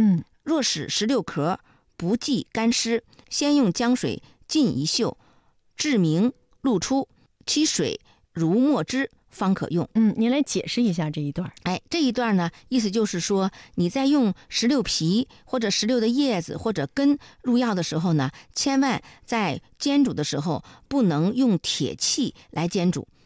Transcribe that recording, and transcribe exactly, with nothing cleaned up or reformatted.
嗯， 若使石榴壳不忌干湿，先用姜水浸一宿，至明露出，其水如墨汁，方可用。 嗯，您来解释一下这一段。 哎，这一段呢，意思就是说，你在用石榴皮或者石榴的叶子或者根入药的时候呢，千万在煎煮的时候不能用铁器来煎煮，